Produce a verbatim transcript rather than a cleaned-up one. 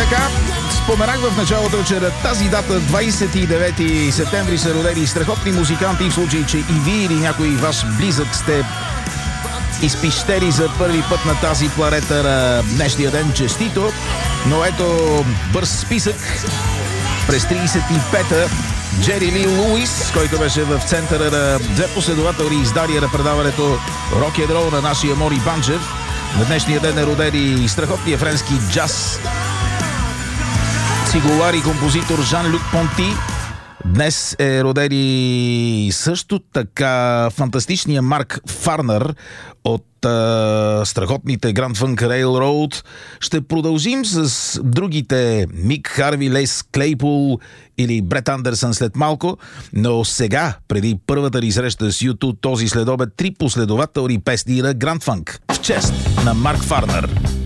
така, споменах в началото, че на тази дата, двадесет и девети септември, са родени страхотни музиканти, в случай, че и вие или някой ваш близък сте изпищери за първи път на тази планета на днешния ден, честито. Но ето бърз списък. През тридесет и пета Джери Ли Луис, който беше в центъра на две последователни издания на предаването Рок н Рол на нашия Мори Банчев. На днешния ден е роден и страхотния френски джаз цигулар и композитор Жан-Люк Понти. Днес е роден и също така фантастичния Марк Фарнер от а, страхотните Grand Funk Railroad. Ще продължим с другите Мик Харви, Лес Клейпул или Брет Андерсън след малко, но сега, преди първата ни среща с YouTube този следобед, три последователни песни на Grand Funk в чест на Марк Фарнер.